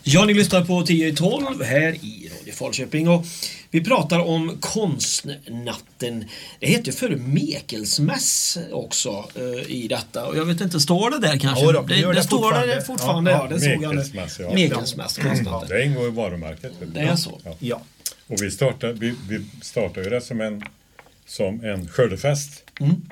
Ja, ni lyssnar på 10-12 här i Radio Falköping och vi pratar om konstnatten. Det heter för Mekelsmäss också i detta. Och jag vet inte, står det där kanske? Ja, det står det fortfarande. Ja, det såg jag. Mekelsmäss, ja. Mekelsmäss, konstnatten. Det ingår i varumärket. Det är så. Ja. Och vi startar ju det som en skördefest.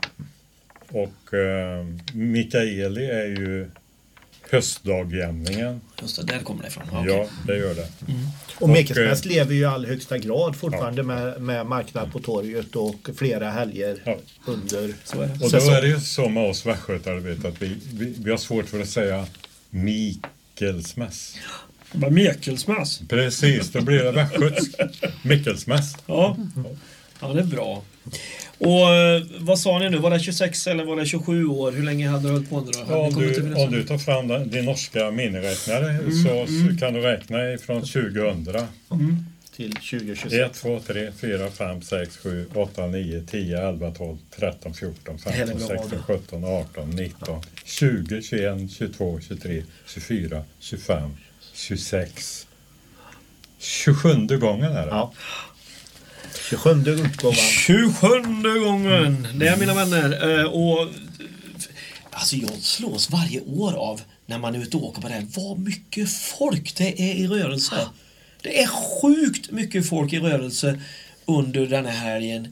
Och Mikaeli är ju höstdagjämningen. Just det, där kommer det ifrån. Ja, det gör det. Och Mekelsmäss lever ju i all högsta grad fortfarande med marknad på torget och flera helger under. Så är det. Och då är det ju så med oss västgötar, vet att vi har svårt för att säga Mekelsmäss. Bara Mekelsmäss. Precis, då blir det västgötskt. Mekelsmäss. Ja, det är bra. Och vad sa ni nu? Var det 26 eller var det 27 år? Hur länge hade du hållit på då? Om du tar fram din norska miniräknare så kan du räkna ifrån 2000 till 2026. 1, 2, 3, 4, 5, 6, 7, 8, 9, 10, 11, 12, 13, 14, 15, 16, 17, 18, 19, 20, 21, 22, 23, 24, 25, 26. 27 gången är det. Ja. 27:e utgåvan. 27:e gången. Det är mina vänner. Och alltså jag slås varje år av när man är ute och åker på det här. Vad mycket folk det är i rörelse. Det är sjukt mycket folk i rörelse under den här helgen.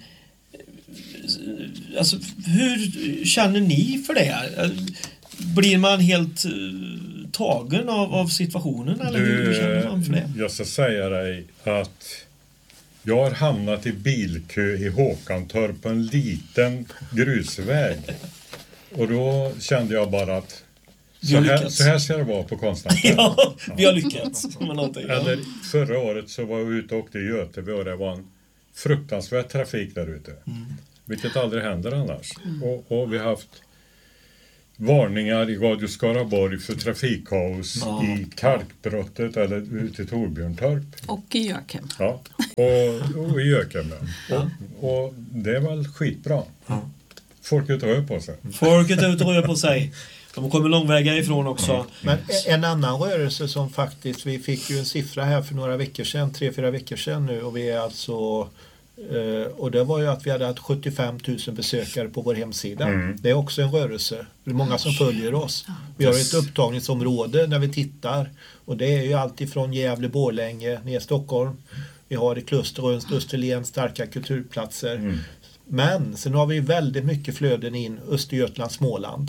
Alltså hur känner ni för det? Blir man helt tagen av situationen? Eller hur känner man för det? Jag ska säga dig att jag har hamnat i bilkö i Håkantorp på en liten grusväg. Och då kände jag bara att så här ska det vara på konstnatten. Ja, vi har lyckats. Eller förra året så var jag ute och åkte i Göteborg och det var en fruktansvärd trafik där ute. Vilket aldrig händer annars. Och vi har haft varningar i Radio Skaraborg för trafikkaos i Kalkbrottet eller ute i Torbjörntorp. Och i Jökem. Ja, och i Jökem. Och det var väl skitbra. Folket rör på sig. Folket är ute och rör på sig. De kommer långväga ifrån också. Men en annan rörelse som faktiskt, vi fick ju en siffra här för några veckor sedan, 3-4 veckor sedan nu, och vi är alltså och det var ju att vi hade haft 75 000 besökare på vår hemsida. Det är också en rörelse. Det är många som följer oss. Vi har ett upptagningsområde när vi tittar. Och det är ju allt ifrån Gävle, Borlänge, ner Stockholm. Vi har i kluster runt Österlen starka kulturplatser. Men sen har vi väldigt mycket flöden in Östergötland, Småland.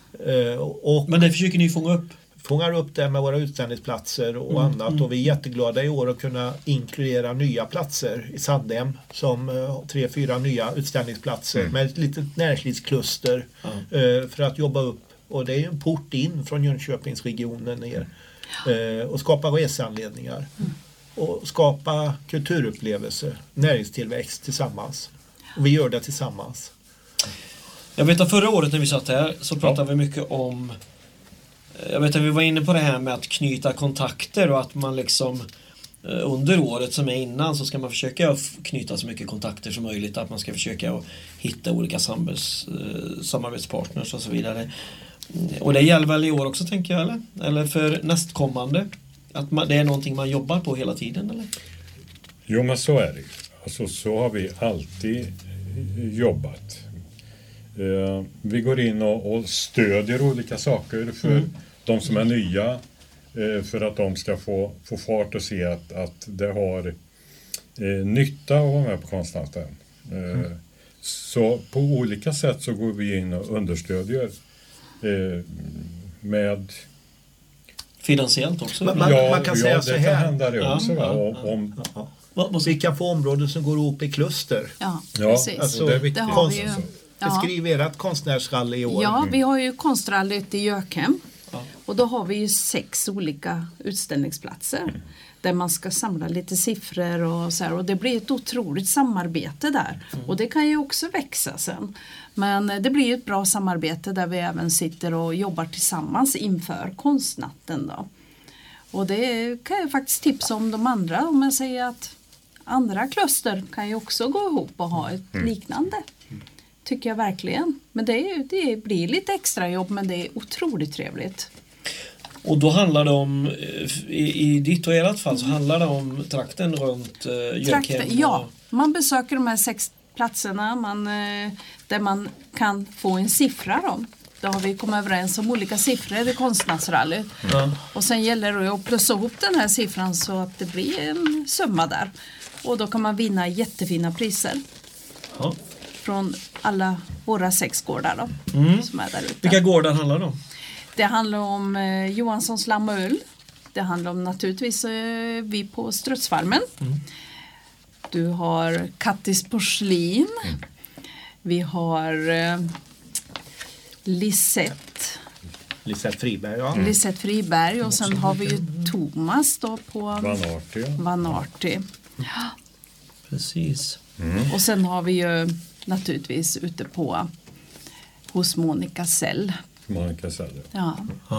Men det försöker ni fånga upp? Fångar upp det med våra utställningsplatser och annat. Och vi är jätteglada i år att kunna inkludera nya platser i Sandhem som 3-4 nya utställningsplatser med ett litet näringslivskluster för att jobba upp. Och det är ju en port in från Jönköpingsregionen ner och skapa resanledningar och skapa kulturupplevelser, näringstillväxt tillsammans. Och vi gör det tillsammans. Jag vet att förra året när vi satt här så pratade vi mycket om, jag vet att vi var inne på det här med att knyta kontakter och att man liksom under året som är innan så ska man försöka knyta så mycket kontakter som möjligt, att man ska försöka hitta olika samarbetspartners och så vidare. Och det gäller väl i år också, tänker jag, eller för nästkommande, att det är någonting man jobbar på hela tiden, eller? Jo, men så är det. Alltså så har vi alltid jobbat. Vi går in och stödjer olika saker för de som är nya, för att de ska få fart och se att det har nytta att vara med på konstnatten. Så på olika sätt så går vi in och understödjer med finansiellt också. Man kan säga så här. Det kan hända det också. Vi kan få områden som går ihop i kluster. Ja, precis. Alltså, det är viktigt. Det har vi ju. Skriv ert konstnärsrally i år. Ja, vi har ju konstrallyt i Jökem. Och då har vi ju 6 olika utställningsplatser. Där man ska samla lite siffror och så här. Och det blir ett otroligt samarbete där. Och det kan ju också växa sen. Men det blir ett bra samarbete där vi även sitter och jobbar tillsammans inför konstnatten då. Och det kan jag faktiskt tipsa om de andra. Om jag säger att andra kluster kan ju också gå ihop och ha ett liknande. Tycker jag verkligen. Men det blir lite extra jobb, men det är otroligt trevligt. Och då handlar det om, i ditt och ert fall så handlar det om trakten runt Jökhem. Ja, man besöker de här 6 platserna där man kan få en siffra då. Då har vi kommit överens om olika siffror i konstnärsrallyt. Och sen gäller det att plussa ihop den här siffran så att det blir en summa där. Och då kan man vinna jättefina priser. Ja. Från alla våra 6 gårdar då, som är där ute. Vilka gårdar handlar det om? Det handlar om Johanssons lamm och öl. Det handlar om naturligtvis vi på Strutsfarmen. Du har Kattis porslin. Vi har Lisette Friberg, ja. Lisette Friberg och sen har vi ju Thomas då på Vanarty. Ja. Precis. Och sen har vi ju naturligtvis ute hos Monica Sell. Monica Sell. Ja.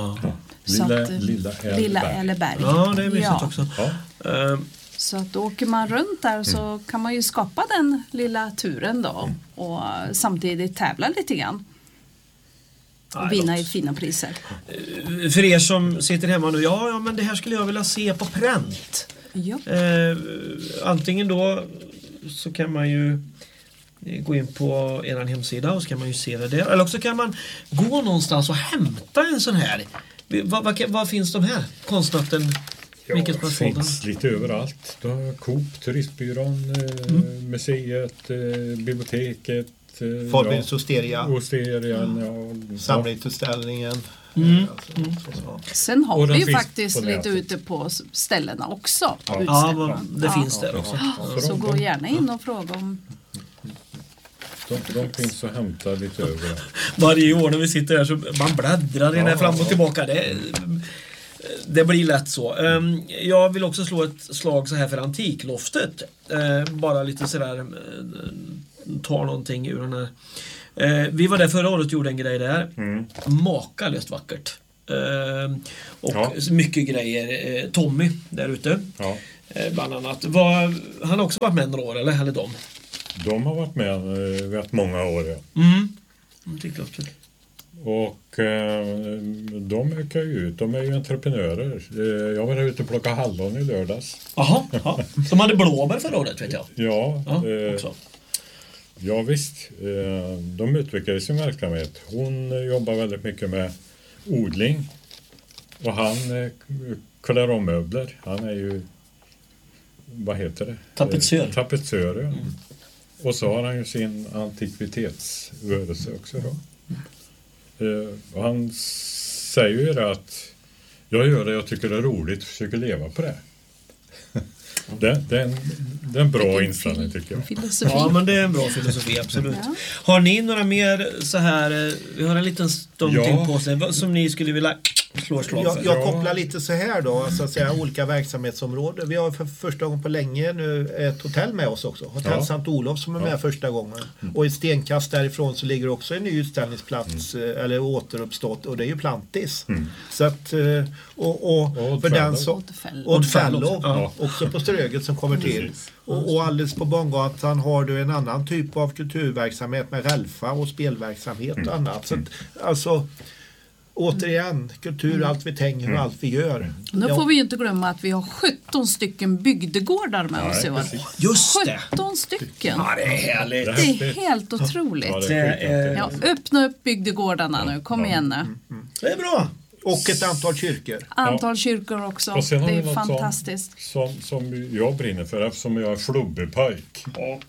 Lilla Elleberg. Ja, det är mysigt också. Ja. Så att åker man runt där så kan man ju skapa den lilla turen då och samtidigt tävla lite grann. Och vinna i fina priser. För er som sitter hemma nu, ja men det här skulle jag vilja se på pränt. Ja. Antingen då så kan man ju gå in på er hemsida och så kan man ju se det där. Eller också kan man gå någonstans och hämta en sån här. Vad finns de här? Konstnatten? Det finns lite överallt. Du har Coop, Turistbyrån, museet, biblioteket. Forbins Osteria. Samlingsutställningen. Sen har vi ju faktiskt lite ute på ställena också. Ja, det finns där också. Så gå gärna in och fråga om... De finns att hämta lite överallt. Varje år när vi sitter här så man bläddrar in fram och tillbaka. Det blir lätt så. Jag vill också slå ett slag så här för Antikloftet. Bara lite sådär ta någonting ur den här. Vi var där förra året och gjorde en grej där. Makalöst vackert. Och mycket grejer. Tommy där ute. Bland annat. Han har också varit med några år, eller de? De har varit med rätt många år, ja. Antikloftet. Och de ökar ju ut. De är ju entreprenörer. Jag var ute och plockade hallon i lördags. Jaha, som hade blåbär förra året, vet jag. Ja, också. Ja visst, de utvecklar sin verksamhet. Hon jobbar väldigt mycket med odling och han klär om möbler. Han är ju, vad heter det? Tapetsör, ja. Och så har han ju sin antikvitetsrörelse också då. Och han säger ju det att jag gör det jag tycker det är roligt och försöker leva på det. Det är en bra inställning tycker jag. Filosofi. Ja, men det är en bra filosofi, absolut. Har ni några mer så här, vi har en liten stund till på sig som ni skulle vilja slå slag för? Jag kopplar lite så här då, så att säga, olika verksamhetsområden. Vi har för första gången på länge nu ett hotell med oss också. Hotell Sankt Olof som är med första gången. Och i stenkast därifrån så ligger också en ny utställningsplats eller återuppstått och det är ju Plantis. Så att och för den som Oddfellow också på Ströget som kommer till. Och alldeles på Bånggatan har du en annan typ av kulturverksamhet med relfa och spelverksamhet och annat. Så att, alltså återigen, kultur, allt vi tänker och allt vi gör. Nu får vi ju inte glömma att vi har 17 stycken bygdegårdar med oss i år. Just det! 17 stycken. Ja, det är härligt. Det är helt otroligt. Öppna upp bygdegårdarna nu, kom igen nu. Det är bra. Och ett antal kyrkor. Antal kyrkor också. Det är fantastiskt. Som jag brinner för eftersom jag är Flubbypojk.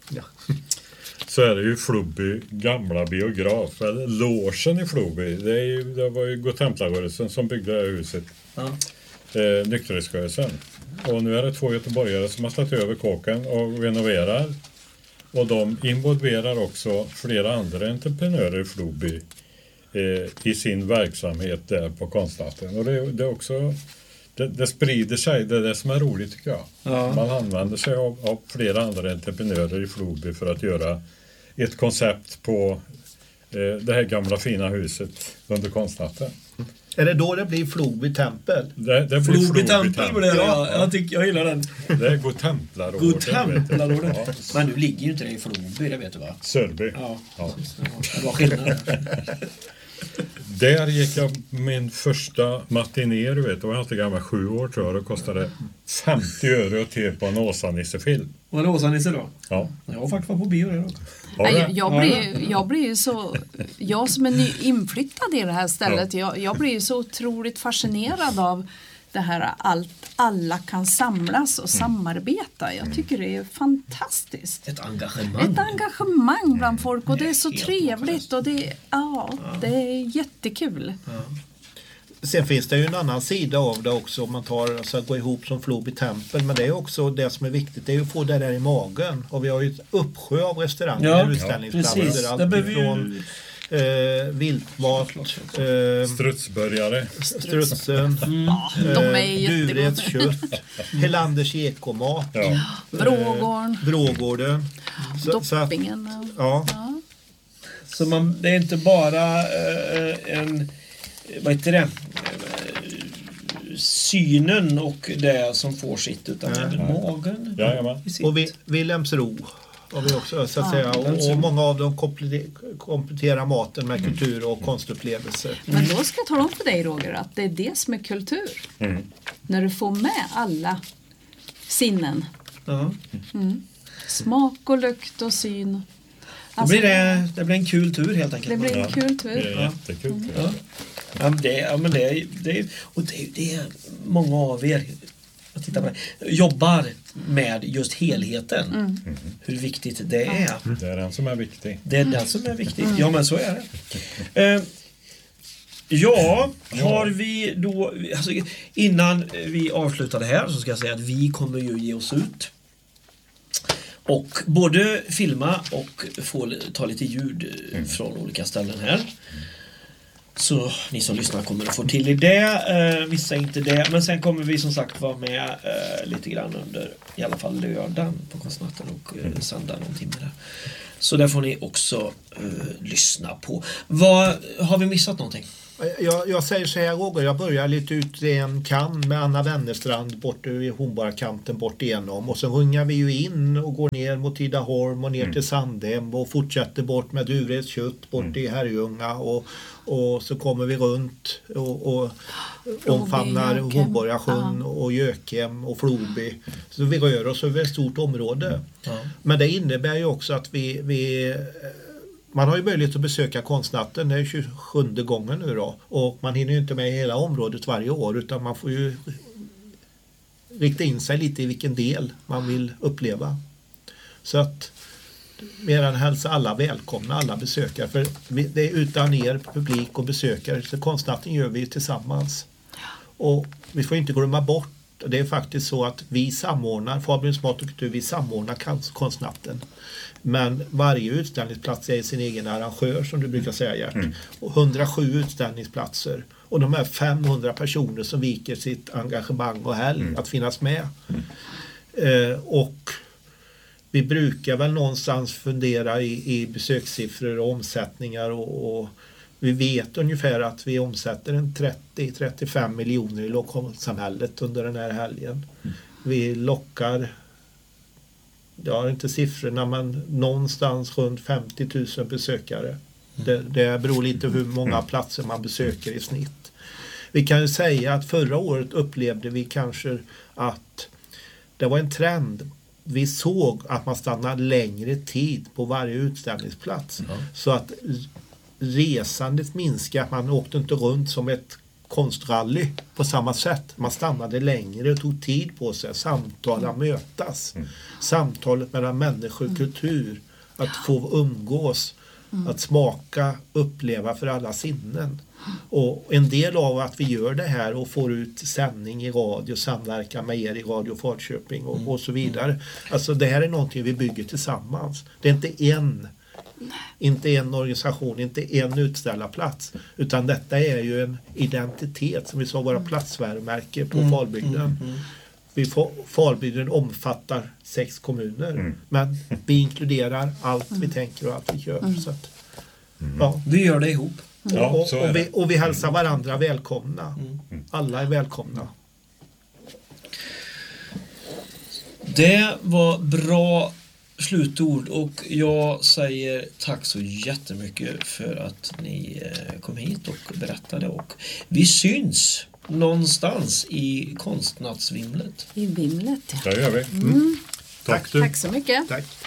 Så är det ju Flubby gamla biograf, eller logen i Flubby. Det var ju Godtemplarrörelsen som byggde det här huset. Nykterhetsrörelsen. Och nu är det 2 göteborgare som har slagit över kåken och renoverar. Och de involverar också flera andra entreprenörer i Flubby i sin verksamhet där på Konstnatten. Och det är också det sprider sig, det är det som är roligt tycker jag. Man använder sig av flera andra entreprenörer i Flubby för att göra ett koncept på det här gamla fina huset under Konstnatten. Är det då det blir Flubby tempel? Det blir Flubby tempel. Jag gillar den. Det är Godtemplarrådet. Godtemplarrådet. Ja. Men nu ligger ju inte det i Flubby, det vet du va? Sörby. Ja. Det var skillnad. där gick jag min första matiné, du vet. Då var jag inte gammal, 7 år tror jag. Det kostade 50 öre att te på en Åsa-Nisse-film. Var det Åsa-Nisse då? Ja. Jag har faktiskt varit på bio då. Jag blir ju så, jag som är ny inflyttad i det här stället, jag blir ju så otroligt fascinerad av det här alla kan samlas och samarbeta. Jag tycker det är fantastiskt. Ett engagemang. Ett engagemang bland folk och det är så trevligt och det är jättekul. Ja. Sen finns det ju en annan sida av det också om man tar alltså, gå ihop som Floby tempel, men det är också det som är viktigt, det är att få det där i magen, och vi har ju ett uppsjö av restauranger och utställningsplatser, precis. allt ifrån viltmat, Strutsburgare, strutsen, De är Dureds jättegoda. kött, Helanders ekomat, Brågården, Doppingen. Så det är inte bara vad heter det? Synen och det som får sitt, utan även magen. Och Wilhelmsro har vi också, så att säga, och många av dem kompletterar maten med kultur och konstupplevelser. Men då ska jag tala om för dig, Roger, att det är det som är kultur. När du får med alla sinnen. Smak och lukt och syn. Alltså, det blir en kul tur helt enkelt. Det blir en kul tur. Det är jättekul. Det är många av er, jag tittar på det, jobbar med just helheten. Hur viktigt det är. Det är den som är viktig. Det är den som är viktig. Ja, men så är det. Har vi då, alltså, innan vi avslutar det här så ska jag säga att vi kommer ju ge oss ut och både filma och få ta lite ljud från olika ställen här. Så ni som lyssnar kommer att få till i det, vissa inte det. Men sen kommer vi som sagt vara med lite grann under i alla fall lördagen på konstnatten och söndag någon timme där. Så där får ni också lyssna på. Har vi missat någonting? Jag säger så här, Roger, jag börjar lite ut i en kan med Anna Wennerstrand bort vid Hornborgakanten bort igenom, och så rungar vi ju in och går ner mot Tidaholm och ner till Sandhem och fortsätter bort med Dureds kött bort i Herrljunga, och så kommer vi runt och omfamnar Hornborgasjön och Gökem och Floby, så vi rör oss över ett stort område. Men det innebär ju också att man har ju möjlighet att besöka konstnatten, det är 27:e gången nu då, och man hinner ju inte med hela området varje år, utan man får ju rikta in sig lite i vilken del man vill uppleva. Så att mer än hälsa alla välkomna, alla besökare, för det är utan er publik och besökare, så konstnatten gör vi tillsammans. Och vi får inte glömma bort, det är faktiskt så att vi samordnar, Fabians Mat och Kultur, vi samordnar konstnatten. Men varje utställningsplats är sin egen arrangör, som du brukar säga, Gert. Och 107 utställningsplatser. Och de här 500 personer som viker sitt engagemang och helg att finnas med. Och vi brukar väl någonstans fundera i besökssiffror och omsättningar. Och vi vet ungefär att vi omsätter en 30-35 miljoner i lokalsamhället under den här helgen. Vi lockar, jag har inte siffrorna, men någonstans runt 50 000 besökare. Det beror lite hur många platser man besöker i snitt. Vi kan ju säga att förra året upplevde vi kanske att det var en trend. Vi såg att man stannade längre tid på varje utställningsplats. Så att resandet minskade, man åkte inte runt som ett konstrally på samma sätt. Man stannade längre och tog tid på sig. Samtala, mötas. Samtalet mellan människor och kultur. Att få umgås. Att smaka, uppleva för alla sinnen. Och en del av att vi gör det här och får ut sändning i radio, samverkan med er i Radio Falköping och så vidare. Alltså det här är någonting vi bygger tillsammans. Det är inte en organisation, inte en utställarplats, utan detta är ju en identitet som vi sa, våra platsvärmärke på Falbygden. Falbygden omfattar 6 kommuner, men vi inkluderar allt vi tänker och allt vi gör. Så att, vi gör det ihop. Och vi hälsar varandra välkomna. Alla är välkomna. Det var bra slutord och jag säger tack så jättemycket för att ni kom hit och berättade och vi syns någonstans i konstnattsvimlet. I vimlet, ja. Där gör vi. Mm. Tack. Tack så mycket. Tack.